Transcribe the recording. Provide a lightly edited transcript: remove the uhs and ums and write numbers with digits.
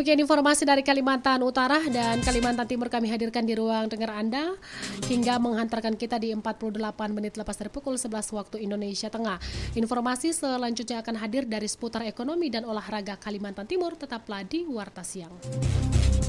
Demikian informasi dari Kalimantan Utara dan Kalimantan Timur kami hadirkan di ruang dengar Anda hingga menghantarkan kita di 48 menit lepas dari pukul 11 waktu Indonesia Tengah. Informasi selanjutnya akan hadir dari seputar ekonomi dan olahraga Kalimantan Timur. Tetaplah di Warta Siang.